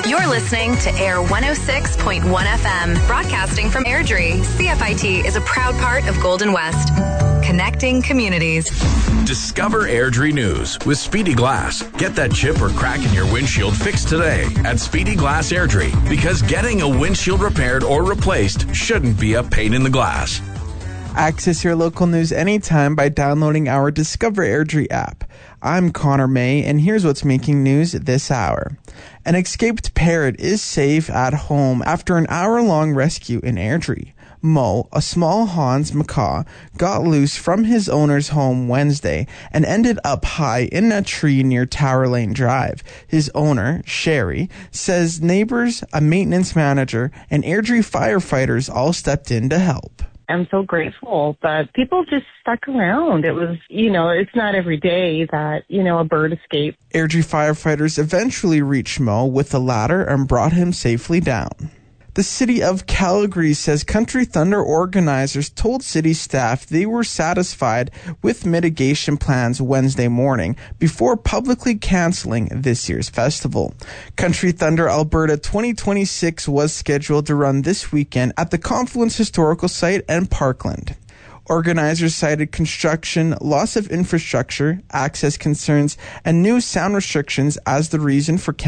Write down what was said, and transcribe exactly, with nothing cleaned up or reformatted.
You're listening to Air one oh six point one F M, broadcasting from Airdrie. C F I T is a proud part of Golden West, connecting communities. Discover Airdrie News with Speedy Glass. Get that chip or crack in your windshield fixed today at Speedy Glass Airdrie, because getting a windshield repaired or replaced shouldn't be a pain in the glass. Access your local news anytime by downloading our Discover Airdrie app. I'm Connor May, and here's what's making news this hour. An escaped parrot is safe at home after an hour-long rescue in Airdrie. Mo, a small Hans macaw, got loose from his owner's home Wednesday and ended up high in a tree near Tower Lane Drive. His owner, Sherry, says neighbors, a maintenance manager, and Airdrie firefighters all stepped in to help. I'm so grateful that people just stuck around. It was, you know, it's not every day that, you know, a bird escaped. Airdrie firefighters eventually reached Mo with a ladder and brought him safely down. The city of Calgary says Country Thunder organizers told city staff they were satisfied with mitigation plans Wednesday morning before publicly canceling this year's festival. Country Thunder Alberta twenty twenty-six was scheduled to run this weekend at the Confluence Historical Site and Parkland. Organizers cited construction, loss of infrastructure, access concerns, and new sound restrictions as the reason for canceling.